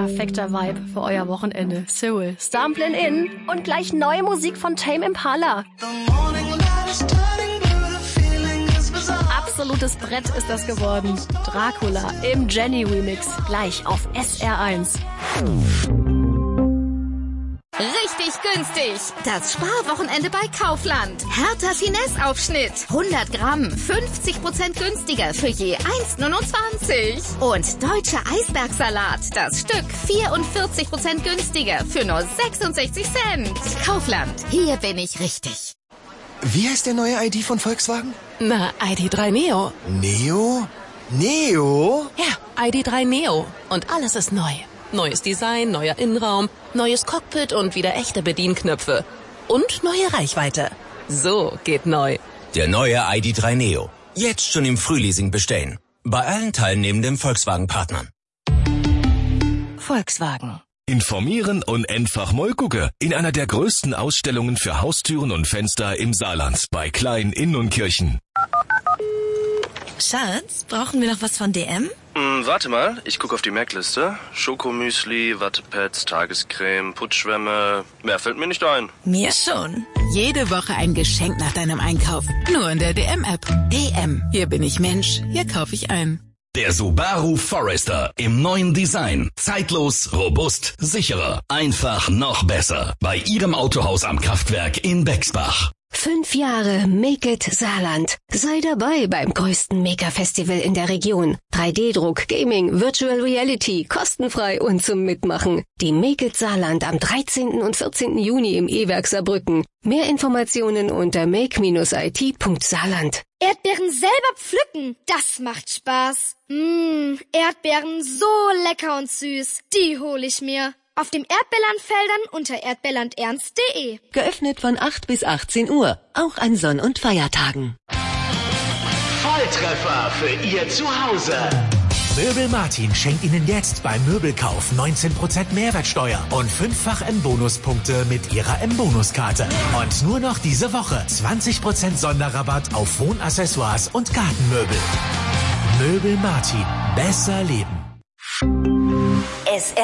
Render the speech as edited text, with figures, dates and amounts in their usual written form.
Perfekter Vibe für euer Wochenende. Seoul, Stamplin' In und gleich neue Musik von Tame Impala. Absolutes Brett ist das geworden. Dracula im Jenny-Remix, gleich auf SR1. Richtig günstig. Das Sparwochenende bei Kaufland. Hertha Finesse-Aufschnitt. 100 Gramm, 50% günstiger für je 1,29. Und deutscher Eisbergsalat. Das Stück 44% günstiger für nur 66 Cent. Kaufland. Hier bin ich richtig. Wie heißt der neue ID von Volkswagen? Na, ID.3 Neo. Neo? Neo? Ja, ID.3 Neo. Und alles ist neu. Neues Design, neuer Innenraum, neues Cockpit und wieder echte Bedienknöpfe. Und neue Reichweite. So geht neu. Der neue ID.3 Neo. Jetzt schon im Frühleasing bestellen. Bei allen teilnehmenden Volkswagen-Partnern. Volkswagen. Informieren und einfach mal gucken. In einer der größten Ausstellungen für Haustüren und Fenster im Saarland. Bei Klein, Inn und Kirchen. Schatz, brauchen wir noch was von DM? Warte mal, ich gucke auf die Merkliste. Schokomüsli, Wattepads, Tagescreme, Putzschwämme. Mehr fällt mir nicht ein. Mir schon. Jede Woche ein Geschenk nach deinem Einkauf. Nur in der DM-App. DM. Hier bin ich Mensch. Hier kaufe ich ein. Der Subaru Forester im neuen Design. Zeitlos, robust, sicherer. Einfach noch besser. Bei Ihrem Autohaus am Kraftwerk in Bexbach. 5 Jahre Make It Saarland. Sei dabei beim größten Maker-Festival in der Region. 3D-Druck, Gaming, Virtual Reality, kostenfrei und zum Mitmachen. Die Make It Saarland am 13. und 14. Juni im E-Werk Saarbrücken. Mehr Informationen unter make-it.saarland. Erdbeeren selber pflücken, das macht Spaß. Erdbeeren so lecker und süß, die hole ich mir. Auf dem Erdbeerlandfeldern unter erdbeerlandernst.de. Geöffnet von 8 bis 18 Uhr, auch an Sonn- und Feiertagen. Volltreffer für Ihr Zuhause. Möbel Martin schenkt Ihnen jetzt beim Möbelkauf 19% Mehrwertsteuer und 5-fach M-Bonuspunkte mit Ihrer M-Bonuskarte. Und nur noch diese Woche 20% Sonderrabatt auf Wohnaccessoires und Gartenmöbel. Möbel Martin. Besser leben.